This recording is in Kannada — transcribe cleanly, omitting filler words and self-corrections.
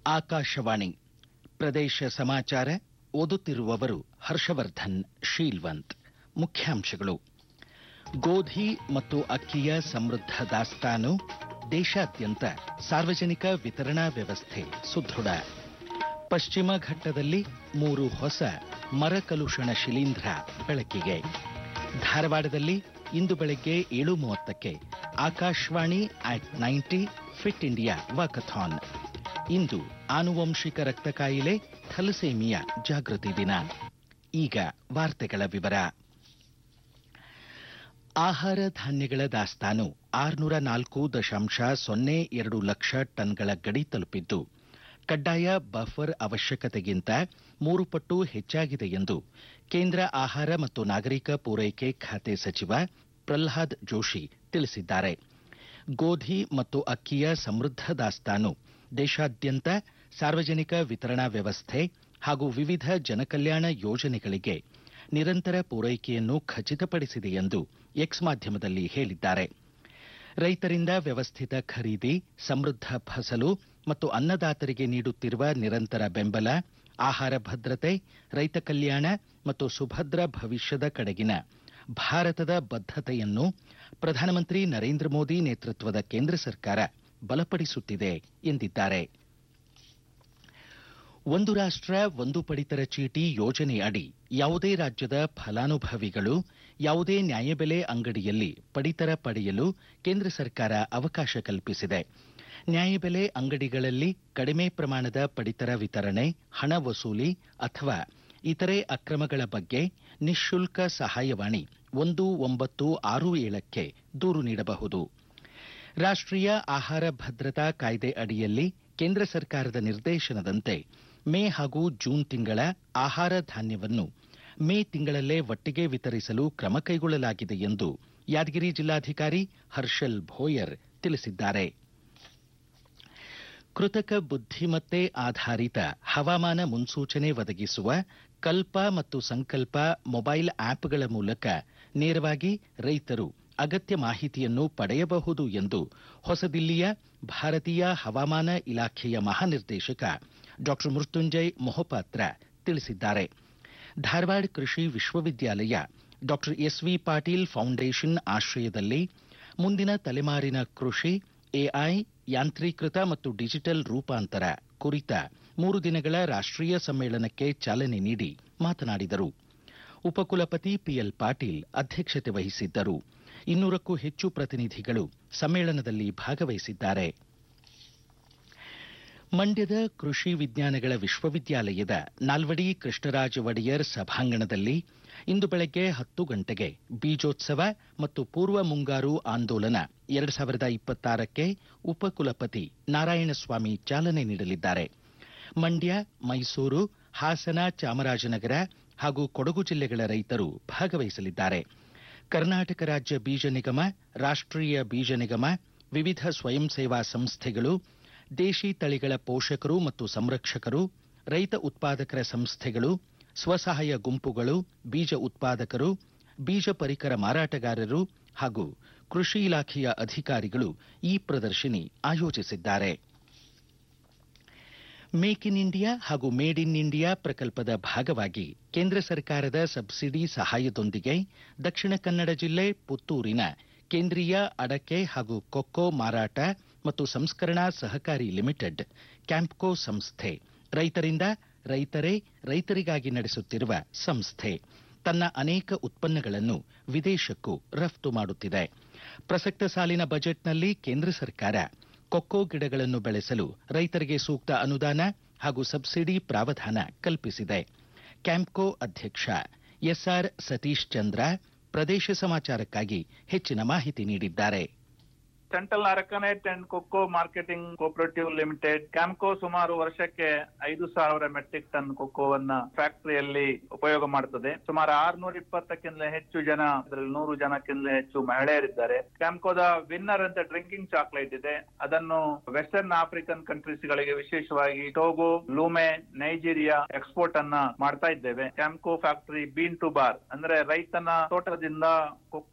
ಆಕಾಶವಾಣಿ ಪ್ರದೇಶ ಸಮಾಚಾರ ಓದುತ್ತಿರುವವರು ಹರ್ಷವರ್ಧನ್ ಶೀಲ್ವಂತ್. ಮುಖ್ಯಾಂಶಗಳು. ಗೋಧಿ ಮತ್ತು ಅಕ್ಕಿಯ ಸಮೃದ್ಧ ದಾಸ್ತಾನು, ದೇಶಾದ್ಯಂತ ಸಾರ್ವಜನಿಕ ವಿತರಣಾ ವ್ಯವಸ್ಥೆ ಸುದೃಢ. ಪಶ್ಚಿಮ ಘಟ್ಟದಲ್ಲಿ 3 ಹೊಸ ಮರಕಲುಷಣ ಶಿಲೀಂಧ್ರ ಬೆಳಕಿಗೆ. ಧಾರವಾಡದಲ್ಲಿ ಇಂದು ಬೆಳಗ್ಗೆ 7:30ಕ್ಕೆ ಆಕಾಶವಾಣಿ @90 ಫಿಟ್ ಇಂಡಿಯಾ ವಾಕಥಾನ್. ಇಂದು ಆನುವಂಶಿಕ ರಕ್ತ ಕಾಯಿಲೆ ಥಲಸೇಮಿಯಾ ಜಾಗೃತಿ ದಿನ. ಈಗ ವಾರ್ತೆಗಳ ವಿವರ. ಆಹಾರ ಧಾನ್ಯಗಳ ದಾಸ್ತಾನು 604.02 ಲಕ್ಷ ಟನ್ಗಳ ಗಡಿ ತಲುಪಿದ್ದು, ಕಡ್ಡಾಯ ಬಫರ್ ಅವಶ್ಯಕತೆಗಿಂತ 3 ಪಟ್ಟು ಹೆಚ್ಚಾಗಿದೆ ಎಂದು ಕೇಂದ್ರ ಆಹಾರ ಮತ್ತು ನಾಗರಿಕ ಪೂರೈಕೆ ಖಾತೆ ಸಚಿವ ಪ್ರಹ್ಲಾದ್ ಜೋಶಿ ತಿಳಿಸಿದ್ದಾರೆ. ಗೋಧಿ ಮತ್ತು ಅಕ್ಕಿಯ ಸಮೃದ್ಧ ದಾಸ್ತಾನು ದೇಶಾದ್ಯಂತ ಸಾರ್ವಜನಿಕ ವಿತರಣಾ ವ್ಯವಸ್ಥೆ ಹಾಗೂ ವಿವಿಧ ಜನಕಲ್ಯಾಣ ಯೋಜನೆಗಳಿಗೆ ನಿರಂತರ ಪೂರೈಕೆಯನ್ನು ಖಚಿತಪಡಿಸಿದೆ ಎಂದು ಎಕ್ಸ್ ಮಾಧ್ಯಮದಲ್ಲಿ ಹೇಳಿದ್ದಾರೆ. ರೈತರಿಂದ ವ್ಯವಸ್ಥಿತ ಖರೀದಿ, ಸಮೃದ್ಧ ಫಸಲು ಮತ್ತು ಅನ್ನದಾತರಿಗೆ ನೀಡುತ್ತಿರುವ ನಿರಂತರ ಬೆಂಬಲ, ಆಹಾರ ಭದ್ರತೆ, ರೈತ ಕಲ್ಯಾಣ ಮತ್ತು ಸುಭದ್ರ ಭವಿಷ್ಯದ ಕಡೆಗಿನ ಭಾರತದ ಬದ್ಧತೆಯನ್ನು ಪ್ರಧಾನಮಂತ್ರಿ ನರೇಂದ್ರ ಮೋದಿ ನೇತೃತ್ವದ ಕೇಂದ್ರ ಸರ್ಕಾರ ಬಲಪಡಿಸುತ್ತಿದೆ ಎಂದಿದ್ದಾರೆ. ಒಂದು ರಾಷ್ಟ್ರ ಒಂದು ಪಡಿತರ ಚೀಟಿ ಯೋಜನೆ ಅಡಿ ಯಾವುದೇ ರಾಜ್ಯದ ಫಲಾನುಭವಿಗಳು ಯಾವುದೇ ನ್ಯಾಯಬೆಲೆ ಅಂಗಡಿಯಲ್ಲಿ ಪಡಿತರ ಪಡೆಯಲು ಕೇಂದ್ರ ಸರ್ಕಾರ ಅವಕಾಶ ಕಲ್ಪಿಸಿದೆ. ನ್ಯಾಯಬೆಲೆ ಅಂಗಡಿಗಳಲ್ಲಿ ಕಡಿಮೆ ಪ್ರಮಾಣದ ಪಡಿತರ ವಿತರಣೆ, ಹಣ ವಸೂಲಿ ಅಥವಾ ಇತರೆ ಅಕ್ರಮಗಳ ಬಗ್ಗೆ ನಿಶ್ಶುಲ್ಕ ಸಹಾಯವಾಣಿ 1967ಕ್ಕೆ ದೂರು ನೀಡಬಹುದು. ರಾಷ್ಟ್ರೀಯ ಆಹಾರ ಭದ್ರತಾ ಕಾಯ್ದೆ ಅಡಿಯಲ್ಲಿ ಕೇಂದ್ರ ಸರ್ಕಾರದ ನಿರ್ದೇಶನದಂತೆ ಮೇ ಹಾಗೂ ಜೂನ್ ತಿಂಗಳ ಆಹಾರ ಧಾನ್ಯವನ್ನು ಮೇ ತಿಂಗಳಲ್ಲೇ ಒಟ್ಟಿಗೆ ವಿತರಿಸಲು ಕ್ರಮ ಕೈಗೊಳ್ಳಲಾಗಿದೆ ಎಂದು ಯಾದಗಿರಿ ಜಿಲ್ಲಾಧಿಕಾರಿ ಹರ್ಷಲ್ ಭೋಯರ್ ತಿಳಿಸಿದ್ದಾರೆ. ಕೃತಕ ಬುದ್ಧಿಮತ್ತೆ ಆಧಾರಿತ ಹವಾಮಾನ ಮುನ್ಸೂಚನೆ ಒದಗಿಸುವ ಕಲ್ಪ ಮತ್ತು ಸಂಕಲ್ಪ ಮೊಬೈಲ್ ಆಪ್ಗಳ ಮೂಲಕ ನೇರವಾಗಿ ರೈತರು ಅಗತ್ಯ ಮಾಹಿತಿಯನ್ನು ಪಡೆಯಬಹುದು ಎಂದು ಹೊಸದಿಲ್ಲಿಯ ಭಾರತೀಯ ಹವಾಮಾನ ಇಲಾಖೆಯ ಮಹಾನಿರ್ದೇಶಕ ಡಾ ಮೃತ್ಯುಂಜಯ್ ಮೊಹಪಾತ್ರ ತಿಳಿಸಿದ್ದಾರೆ. ಧಾರವಾಡ ಕೃಷಿ ವಿಶ್ವವಿದ್ಯಾಲಯ ಡಾ ಎಸ್.ವಿ. ಪಾಟೀಲ್ ಫೌಂಡೇಶನ್ ಆಶ್ರಯದಲ್ಲಿ ಮುಂದಿನ ತಲೆಮಾರಿನ ಕೃಷಿ, ಎಐ, ಯಾಂತ್ರೀಕೃತ ಮತ್ತು ಡಿಜಿಟಲ್ ರೂಪಾಂತರ ಕುರಿತ 3 ದಿನಗಳ ರಾಷ್ಟ್ರೀಯ ಸಮ್ಮೇಳನಕ್ಕೆ ಚಾಲನೆ ನೀಡಿ ಮಾತನಾಡಿದರು. ಉಪಕುಲಪತಿ ಪಿಎಲ್ ಪಾಟೀಲ್ ಅಧ್ಯಕ್ಷತೆ ವಹಿಸಿದ್ದರು. 200ಕ್ಕೂ ಹೆಚ್ಚು ಪ್ರತಿನಿಧಿಗಳು ಸಮ್ಮೇಳನದಲ್ಲಿ ಭಾಗವಹಿಸಿದ್ದಾರೆ. ಮಂಡ್ಯದ ಕೃಷಿ ವಿಜ್ಞಾನಗಳ ವಿಶ್ವವಿದ್ಯಾಲಯದ ನಾಲ್ವಡಿ ಕೃಷ್ಣರಾಜ ಒಡೆಯರ್ ಸಭಾಂಗಣದಲ್ಲಿ ಇಂದು ಬೆಳಗ್ಗೆ 10 ಗಂಟೆಗೆ ಬೀಜೋತ್ಸವ ಮತ್ತು ಪೂರ್ವ ಮುಂಗಾರು ಆಂದೋಲನ 2026ಕ್ಕೆ ಉಪಕುಲಪತಿ ನಾರಾಯಣಸ್ವಾಮಿ ಚಾಲನೆ ನೀಡಲಿದ್ದಾರೆ. ಮಂಡ್ಯ, ಮೈಸೂರು, ಹಾಸನ, ಚಾಮರಾಜನಗರ ಹಾಗೂ ಕೊಡಗು ಜಿಲ್ಲೆಗಳ ರೈತರು ಭಾಗವಹಿಸಲಿದ್ದಾರೆ. ಕರ್ನಾಟಕ ರಾಜ್ಯ ಬೀಜ ನಿಗಮ, ರಾಷ್ಟ್ರೀಯ ಬೀಜ ನಿಗಮ, ವಿವಿಧ ಸ್ವಯಂ ಸೇವಾ ಸಂಸ್ಥೆಗಳು, ದೇಶಿ ತಳಿಗಳ ಪೋಷಕರು ಮತ್ತು ಸಂರಕ್ಷಕರು, ರೈತ ಉತ್ಪಾದಕರ ಸಂಸ್ಥೆಗಳು, ಸ್ವಸಹಾಯ ಗುಂಪುಗಳು, ಬೀಜ ಉತ್ಪಾದಕರು, ಬೀಜ ಪರಿಕರ ಮಾರಾಟಗಾರರು ಹಾಗೂ ಕೃಷಿ ಇಲಾಖೆಯ ಅಧಿಕಾರಿಗಳು ಈ ಪ್ರದರ್ಶನಿ ಆಯೋಜಿಸಿದ್ದಾರೆ. ಮೇಕ್ ಇನ್ ಇಂಡಿಯಾ ಹಾಗೂ ಮೇಡ್ ಇನ್ ಇಂಡಿಯಾ ಪ್ರಕಲ್ಪದ ಭಾಗವಾಗಿ ಕೇಂದ್ರ ಸರ್ಕಾರದ ಸಬ್ಸಿಡಿ ಸಹಾಯದೊಂದಿಗೆ ದಕ್ಷಿಣ ಕನ್ನಡ ಜಿಲ್ಲೆ ಪುತ್ತೂರಿನ ಕೇಂದ್ರೀಯ ಅಡಕೆ ಹಾಗೂ ಕೊಕ್ಕೋ ಮಾರಾಟ ಮತ್ತು ಸಂಸ್ಕರಣಾ ಸಹಕಾರಿ ಲಿಮಿಟೆಡ್ ಕ್ಯಾಂಪ್ಕೋ ಸಂಸ್ಥೆ ರೈತರಿಂದ ರೈತರೇ ರೈತರಿಗಾಗಿ ನಡೆಸುತ್ತಿರುವ ಸಂಸ್ಥೆ ತನ್ನ ಅನೇಕ ಉತ್ಪನ್ನಗಳನ್ನು ವಿದೇಶಕ್ಕೂ ರಫ್ತು ಮಾಡುತ್ತಿದೆ. ಪ್ರಸಕ್ತ ಸಾಲಿನ ಬಜೆಟ್ನಲ್ಲಿ ಕೇಂದ್ರ ಸರ್ಕಾರ ಕೊಕ್ಕೋ ಗಿಡಗಳನ್ನು ಬೆಳೆಸಲು ರೈತರಿಗೆ ಸೂಕ್ತ ಅನುದಾನ ಹಾಗೂ ಸಬ್ಸಿಡಿ ಪ್ರಾವಧಾನ ಕಲ್ಪಿಸಿದೆ. ಕ್ಯಾಂಪ್ಕೋ ಅಧ್ಯಕ್ಷ ಎಸ್ಆರ್ ಸತೀಶ್ ಚಂದ್ರ ಪ್ರದೇಶ ಸಮಾಚಾರಕ್ಕಾಗಿ ಹೆಚ್ಚಿನ ಮಾಹಿತಿ ನೀಡಿದ್ದಾರೆ. Central arecanut and kho kho marketing cooperative limited Campco ಸುಮಾರು ವರ್ಷಕ್ಕೆ 5,000 ಮೆಟ್ರಿಕ್ ಟನ್ ಕೊಕ್ಕೋವನ್ನ ಫ್ಯಾಕ್ಟರಿಯಲ್ಲಿ ಉಪಯೋಗ ಮಾಡುತ್ತದೆ. ಸುಮಾರು 620ಕ್ಕಿಂತ ಹೆಚ್ಚು ಜನ, ಅದರಲ್ಲಿ 100 ಜನಕ್ಕಿಂತ ಹೆಚ್ಚು ಮಹಿಳೆಯರಿದ್ದಾರೆ. ಕ್ಯಾಂಪ್ಕೋದ ವಿನ್ನರ್ ಅಂತ ಡ್ರಿಂಕಿಂಗ್ ಚಾಕ್ಲೇಟ್ ಇದೆ. ಅದನ್ನು ವೆಸ್ಟರ್ನ್ ಆಫ್ರಿಕನ್ ಕಂಟ್ರೀಸ್ ಗಳಿಗೆ, ವಿಶೇಷವಾಗಿ ಟೋಗೋ, ಲೂಮೆ, ನೈಜೀರಿಯಾ ಎಕ್ಸ್ಪೋರ್ಟ್ ಅನ್ನ ಮಾಡ್ತಾ ಇದ್ದೇವೆ. Campco factory been two bar ಅಂದ್ರೆ ರೈತನ ತೋಟದಿಂದ ಕೊಕ್ಕೋ